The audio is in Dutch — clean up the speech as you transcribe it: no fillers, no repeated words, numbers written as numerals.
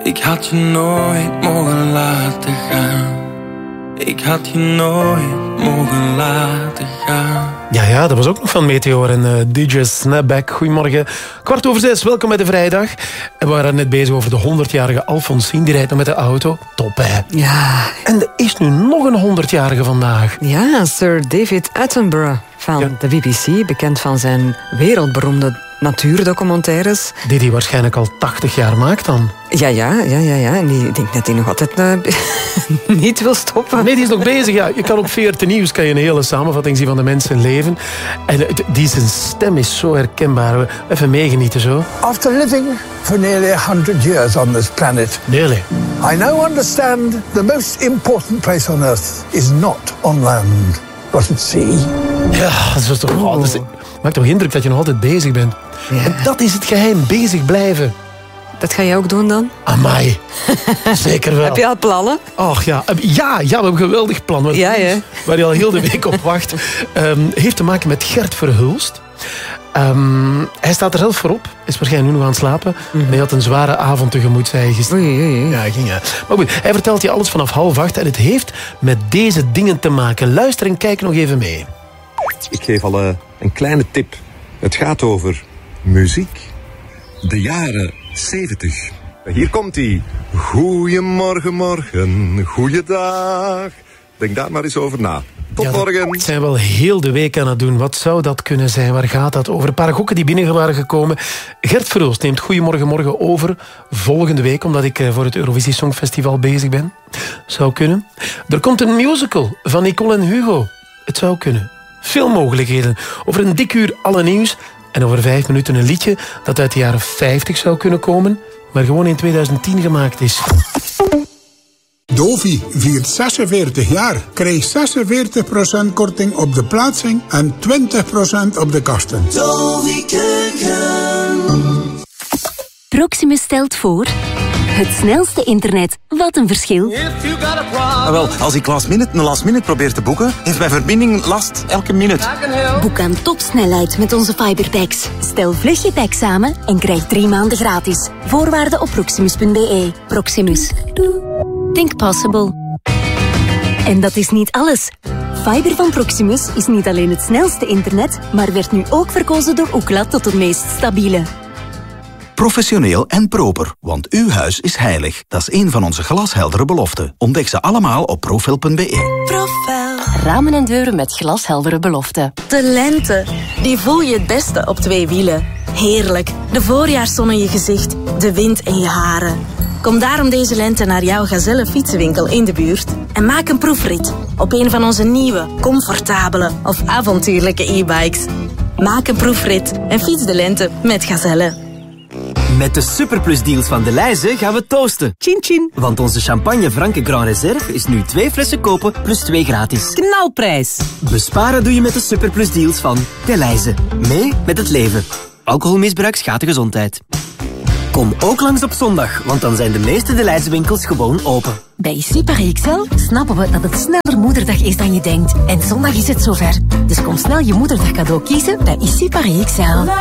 Ik had je nooit mogen laten gaan. Ik had je nooit mogen laten gaan. Ja, dat was ook nog van Meteor en DJ Snapback. Goedemorgen, 6:15, welkom bij de vrijdag. En we waren net bezig over de 100-jarige Alfonsine. Die rijdt nog met de auto. Top, hè? Ja. En er is nu nog een 100-jarige vandaag. Ja, Sir David Attenborough van de BBC. Bekend van zijn wereldberoemde natuurdocumentaires. Die hij waarschijnlijk al 80 jaar maakt dan. Ja. En ik denk dat hij nog altijd niet wil stoppen. Nee, die is nog bezig. Ja. Je kan op VRT Nieuws kan je een hele samenvatting zien van de mensenleven. En zijn stem is zo herkenbaar. Even meegenieten zo. After living for nearly 100 years on this planet, Nearly. I now understand the most important place on earth is not on land, but at sea. Ja, dat is toch... maakt toch indruk dat je nog altijd bezig bent. Ja. En dat is het geheim, bezig blijven. Dat ga jij ook doen dan? Amai, zeker wel. Heb je al plannen? Och ja, we hebben een geweldig plan. Waar je al heel de week op wacht. Heeft te maken met Gert Verhulst. Hij staat er zelf voorop. Is waarschijnlijk nu nog aan het slapen. Hij had een zware avond tegemoet, zei hij gisteren. Oei. Ja, ging ja. Maar goed, hij vertelt je alles vanaf 7:30. En het heeft met deze dingen te maken. Luister en kijk nog even mee. Ik geef al een kleine tip. Het gaat over muziek. De jaren 70. Hier komt hij. Goeiemorgen, morgen, goeiedag. Denk daar maar eens over na. Tot morgen. Dat zijn wel heel de week aan het doen. Wat zou dat kunnen zijn? Waar gaat dat over? Een paar gokken die binnen waren gekomen. Gert Verhulst neemt Goeiemorgen morgen over volgende week, omdat ik voor het Eurovisie Songfestival bezig ben. Zou kunnen. Er komt een musical van Nicole en Hugo. Het zou kunnen. Veel mogelijkheden. Over een dik uur alle nieuws. En over 5 minuten een liedje dat uit de jaren 50 zou kunnen komen, maar gewoon in 2010 gemaakt is. Dovi viert 46 jaar. Krijg 46% korting op de plaatsing en 20% op de kasten. Dovi Keuken. Proximus stelt voor... Het snelste internet. Wat een verschil. Wel, als ik een last minute probeer te boeken, heeft mijn verbinding last elke minuut. Boek aan topsnelheid met onze fiberpacks. Stel vlug je pack samen en krijg 3 maanden gratis. Voorwaarden op proximus.be. Proximus. Think possible. En dat is niet alles. Fiber van Proximus is niet alleen het snelste internet, maar werd nu ook verkozen door Ookla tot het meest stabiele. Professioneel en proper, want uw huis is heilig. Dat is een van onze glasheldere beloften. Ontdek ze allemaal op profel.be. Profel. Ramen en deuren met glasheldere beloften. De lente, die voel je het beste op 2 wielen. Heerlijk, de voorjaarszon in je gezicht, de wind in je haren. Kom daarom deze lente naar jouw Gazelle fietsenwinkel in de buurt en maak een proefrit op een van onze nieuwe, comfortabele of avontuurlijke e-bikes. Maak een proefrit en fiets de lente met Gazelle. Met de superplusdeals van Delhaize gaan we toosten. Chin chin. Want onze champagne Franke Grand Reserve is nu 2 flessen kopen plus 2 gratis. Knalprijs. Besparen doe je met de superplusdeals van Delhaize. Mee met het leven. Alcoholmisbruik schaadt de gezondheid. Kom ook langs op zondag, want dan zijn de meeste Delhaize winkels gewoon open. Bij IC Paris Excel snappen we dat het sneller moederdag is dan je denkt. En zondag is het zover. Dus kom snel je moederdag cadeau kiezen bij IC Paris Excel.